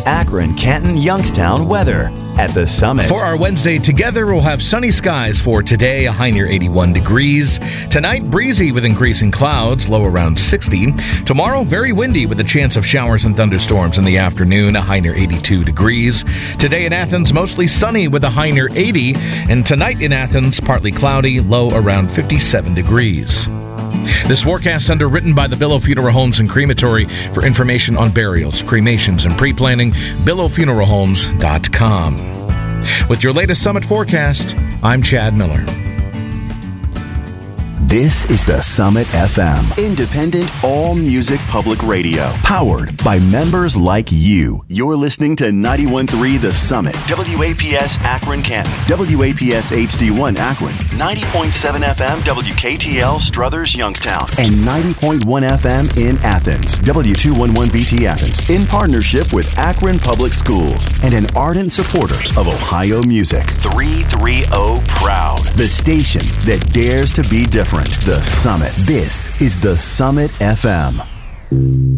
Akron, Canton, Youngstown weather at the Summit. For our Wednesday together, we'll have sunny skies for today, a high near 81 degrees. Tonight, breezy with increasing clouds, low around 60. Tomorrow, very windy with a chance of showers and thunderstorms in the afternoon, a high near 82 degrees. Today in Athens, mostly sunny with a high near 80. And tonight in Athens, partly cloudy, low around 57 degrees. This forecast underwritten by the Billow Funeral Homes and Crematory. For information on burials, cremations, and pre-planning, billowfuneralhomes.com. With your latest Summit forecast, I'm Chad Miller. This is the Summit FM, independent all-music public radio, powered by members like you. You're listening to 91.3 The Summit, WAPS Akron Canton, WAPS HD1 Akron, 90.7 FM WKTL Struthers Youngstown, and 90.1 FM in Athens, W211BT Athens, in partnership with Akron Public Schools and an ardent supporter of Ohio music. 330 Proud, the station that dares to be different. The Summit. This is the Summit FM.